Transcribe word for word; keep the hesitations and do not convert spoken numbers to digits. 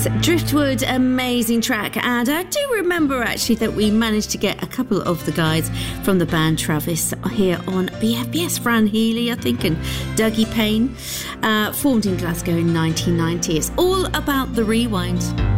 Driftwood, amazing track. And I do remember actually that we managed to get a couple of the guys from the band Travis here on B F B S. Fran Healy, I think, and Dougie Payne, uh, formed in Glasgow in nineteen ninety. It's all about the rewind.